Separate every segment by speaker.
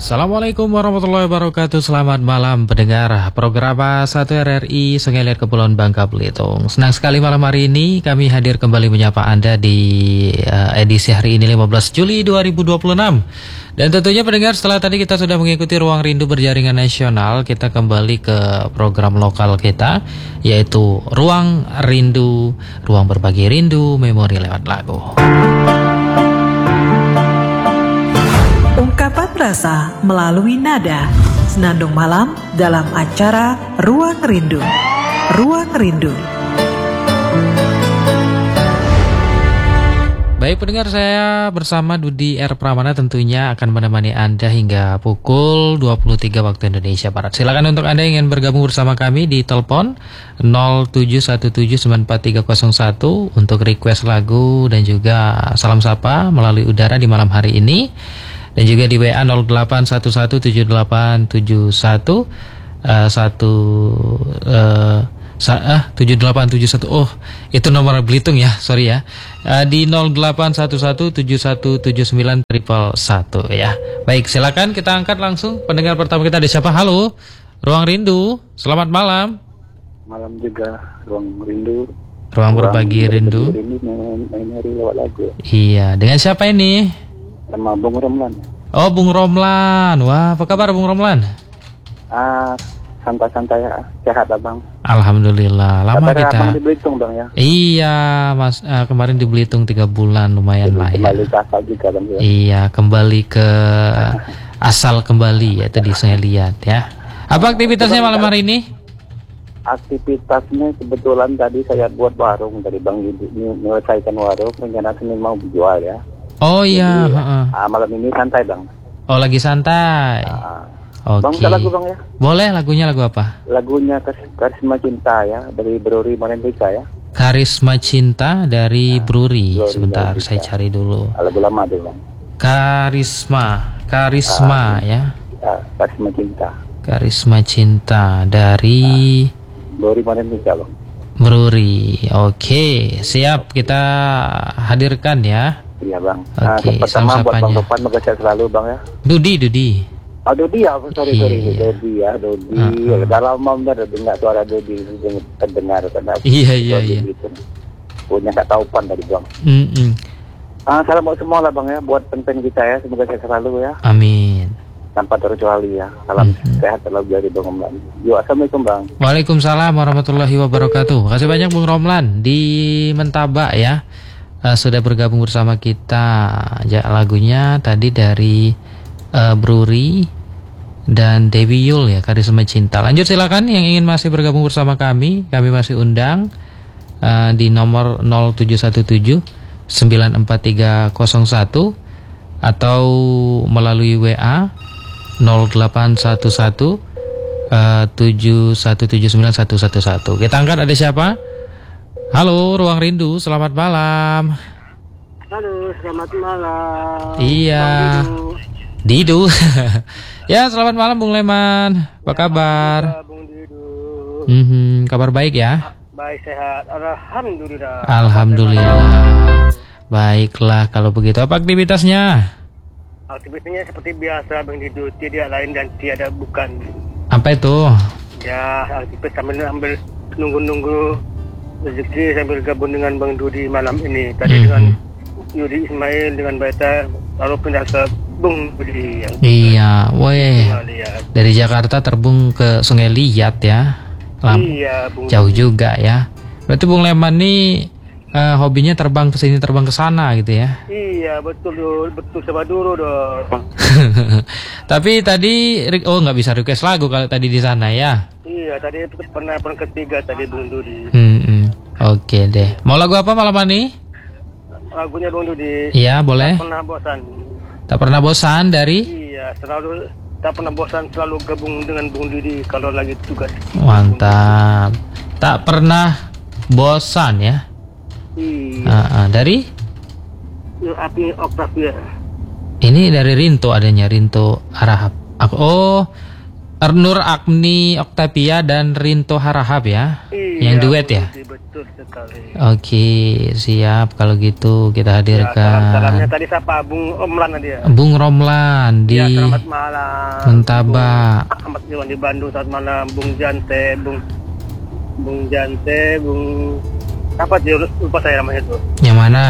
Speaker 1: Assalamualaikum warahmatullahi wabarakatuh. Selamat malam pendengar program 1 RRI Sungai Liat Kepulauan Bangka Belitung. Senang sekali malam hari ini kami hadir kembali menyapa Anda di edisi hari ini 15 Juli 2026. Dan tentunya pendengar, setelah tadi kita sudah mengikuti Ruang Rindu Berjaringan Nasional, kita kembali ke program lokal kita, yaitu Ruang Rindu, Ruang Berbagi Rindu, Memori lewat lagu.
Speaker 2: Ungkapan rasa melalui nada, senandung malam dalam acara Ruang Rindu. Ruang Rindu.
Speaker 1: Baik pendengar, saya bersama Dudi R. Pramana tentunya akan menemani Anda hingga pukul 23 waktu Indonesia Barat. Silakan untuk Anda yang ingin bergabung bersama kami di telepon 0717943001 untuk request lagu dan juga salam sapa melalui udara di malam hari ini. Dan juga di WA 78117871 Oh, itu nomor Belitung ya, sorry ya. Di 0811717911 ya. Baik, silakan kita angkat langsung. Pendengar pertama kita ada siapa? Halo, Ruang Rindu. Selamat malam.
Speaker 3: Malam juga, Ruang Rindu.
Speaker 1: Ruang Berbagi Rindu.
Speaker 3: Main hari lewat lagu.
Speaker 1: Iya, dengan siapa ini?
Speaker 3: Sama Bung Romlan.
Speaker 1: Oh, Bung Romlan. Wah, apa kabar Bung Romlan?
Speaker 3: Santai-santai ya, sehat abang.
Speaker 1: Alhamdulillah. Lama
Speaker 3: Katanya
Speaker 1: kita.
Speaker 3: Abang di Belitung bang ya.
Speaker 1: Iya, Mas. Kemarin di Belitung 3 bulan, lumayan lah ya.
Speaker 3: Kembali ke asal juga bang ya.
Speaker 1: Iya, kembali ke asal kembali ya, tadi saya lihat ya. Apa aktivitasnya malam hari ini?
Speaker 3: Aktivitasnya kebetulan tadi saya buat warung tadi bang, menyelesaikan warung, rencana Senin mau dijual ya.
Speaker 1: Oh iya.
Speaker 3: Jadi, malam ini santai bang.
Speaker 1: Oh, lagi santai. Oke.
Speaker 3: Bang, bisa lagu bang ya?
Speaker 1: Boleh, lagunya lagu apa?
Speaker 3: Lagunya Karisma Cinta ya, dari Bruri Morentika ya.
Speaker 1: Karisma Cinta dari Bruri. Sebentar, saya cari dulu.
Speaker 3: Lagu lama deh bang.
Speaker 1: Karisma ya.
Speaker 3: Karisma Cinta.
Speaker 1: Karisma Cinta dari
Speaker 3: Bruri Morentika bang.
Speaker 1: Bruri. Oke, siap, kita hadirkan ya.
Speaker 3: Iya bang.
Speaker 1: Oke,
Speaker 3: Pertama buat
Speaker 1: sama-sapanya.
Speaker 3: Bang Topan, makasih sehat selalu bang ya.
Speaker 1: Dudi.
Speaker 3: Dodi ya, sorry.
Speaker 1: Iya.
Speaker 3: Dodi. Udah lama bener dengar suara Dodi, terdengar karena.
Speaker 1: Iya.
Speaker 3: Gitu. Punya Kak Taupan tadi bang. Salam buat semua lah bang ya, buat pen kita ya, semoga sehat selalu ya.
Speaker 1: Amin.
Speaker 3: Tanpa terkecuali ya. Salam sehat selalu dari Bang Romlan. Yo, assalamualaikum bang.
Speaker 1: Waalaikumsalam warahmatullahi wabarakatuh. Makasih banyak Bung Romlan di Mentaba ya. Sudah bergabung bersama kita. Lagunya tadi dari Bruri dan Dewi Yul ya, Karisma Cinta. Lanjut silakan yang ingin masih bergabung bersama kami masih undang di nomor 0717 94301 atau melalui WA 0811 7179111. Kita angkat, ada siapa? Halo, Ruang Rindu, selamat malam.
Speaker 3: Halo, selamat malam.
Speaker 1: Iya, Didu. Ya, selamat malam Bung Leman. Apa kabar?
Speaker 3: Bung Didu.
Speaker 1: Kabar baik ya?
Speaker 3: Baik, sehat. Alhamdulillah.
Speaker 1: Alhamdulillah. Baiklah kalau begitu. Apa aktivitasnya?
Speaker 3: Aktivitasnya seperti biasa Bang Didu, tidak lain dan tiada bukan.
Speaker 1: Apa itu?
Speaker 3: Ya, aktivitas sambil nunggu rezeki sambil gabung dengan Bang Dudi malam ini. Tadi dengan Yudi Ismail dengan Baita, lalu pindah ke Bung Budi.
Speaker 1: Iya, weh. Dari Jakarta terbang ke Sungai Liat ya.
Speaker 3: Iya, Bung.
Speaker 1: Jauh juga ya. Berarti Bung Leman nih hobinya terbang ke sini, terbang ke sana gitu ya.
Speaker 3: Iya, betul sama dulu dong.
Speaker 1: Tapi tadi nggak bisa request lagu kalau tadi di sana ya.
Speaker 3: Iya, tadi pernah ketiga tadi Bung Dudi.
Speaker 1: Oke deh. Mau lagu apa malam ini?
Speaker 3: Lagunya Bung Dudi.
Speaker 1: Iya, boleh.
Speaker 3: Tak pernah bosan.
Speaker 1: Tak pernah bosan dari?
Speaker 3: Iya, tak pernah bosan, selalu gabung dengan Bung Dudi kalau lagi tugas.
Speaker 1: Mantap. Tak pernah bosan ya.
Speaker 3: Iya.
Speaker 1: Dari?
Speaker 3: Api Octavia.
Speaker 1: Ini dari Rinto adanya, Rinto Harahap. Nur Agni Octavia dan Rinto Harahap ya.
Speaker 3: Iya,
Speaker 1: yang duet ya.
Speaker 3: betul sekali.
Speaker 1: Oke, siap kalau gitu kita
Speaker 3: Ya,
Speaker 1: hadirkan
Speaker 3: salamnya tadi siapa? Bung Romlan tadi ya?
Speaker 1: Bung Romlan di
Speaker 3: Ya, selamat malam.
Speaker 1: Mentaba.
Speaker 3: Bung Ahmad Iwan di Bandung, selamat malam. Bung Jante, Bung apa dia, lupa saya namanya itu.
Speaker 1: Yang mana?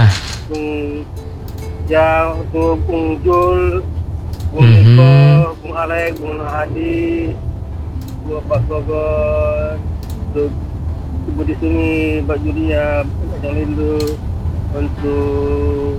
Speaker 3: Bung Jul, Bung Eko, Bung Alek, Bung Hadi, Bung Pak Gogon, untuk Ibu di sini, Mbak Julia, Mbak Lindu, untuk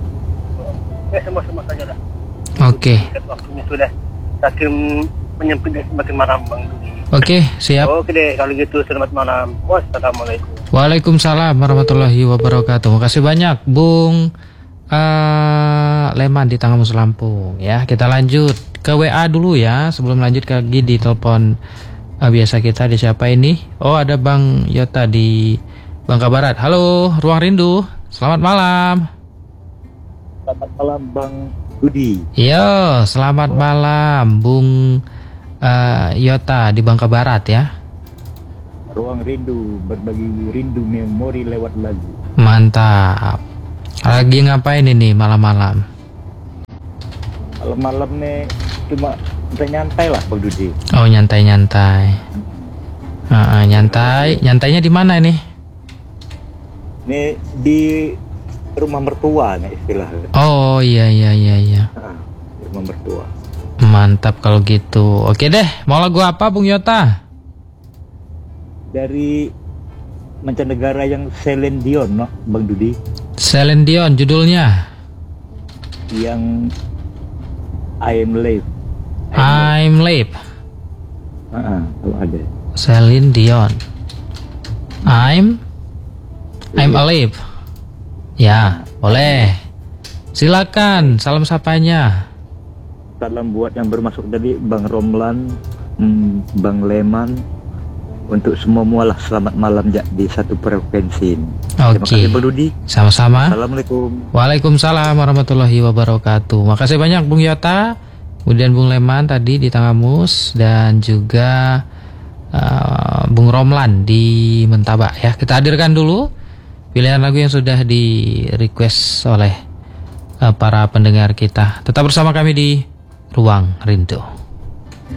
Speaker 3: semua saja dah.
Speaker 1: Oke.
Speaker 3: Waktunya sudah saking menyempit dan semakin malam, Bang Dudi.
Speaker 1: Oke, siap.
Speaker 3: Oke deh, kalau gitu selamat malam. Wassalamualaikum.
Speaker 1: Waalaikumsalam warahmatullahi wabarakatuh. Makasih banyak Bung Leman di Tangamus Lampung ya. Kita lanjut ke WA dulu ya sebelum lanjut lagi di telepon biasa kita. Di siapa ini? Oh, ada Bang Yota di Bangka Barat. Halo, Ruang Rindu. Selamat malam.
Speaker 4: Selamat malam Bang Budi.
Speaker 1: Yo, selamat malam Bung Yota di Bangka Barat ya.
Speaker 4: Ruang Rindu, berbagi rindu memori lewat lagu.
Speaker 1: Mantap. Lagi ngapain ini malam-malam?
Speaker 4: Malam-malam nih cuma nyantai lah Bang Dudi.
Speaker 1: Oh, nyantai-nyantai. Nyantainya di mana ini?
Speaker 4: Nih di rumah mertua nih istilahnya.
Speaker 1: Oh, iya.
Speaker 4: Rumah mertua.
Speaker 1: Mantap kalau gitu. Oke deh, mau lagu apa Bung Yota?
Speaker 4: Dari mancanegara yang Celine Dion, no, Bang Dudi.
Speaker 1: Celine Dion judulnya?
Speaker 4: Yang I'm Live. Kalau ada.
Speaker 1: Celine Dion. I'm Alive. Ya, boleh. Silakan, salam sapanya.
Speaker 4: Salam buat yang bermasuk tadi Bang Romlan, Bang Leman, untuk semua mualah selamat malam di satu frekuensi. Terima kasih Bang Dudi.
Speaker 1: Sama-sama.
Speaker 4: Assalamualaikum.
Speaker 1: Waalaikumsalam warahmatullahi wabarakatuh. Makasih banyak Bung Yota, kemudian Bung Leman tadi di Tangamus, dan juga Bung Romlan di Mentaba ya. Kita hadirkan dulu pilihan lagu yang sudah di request oleh para pendengar kita. Tetap bersama kami di Ruang Rindu.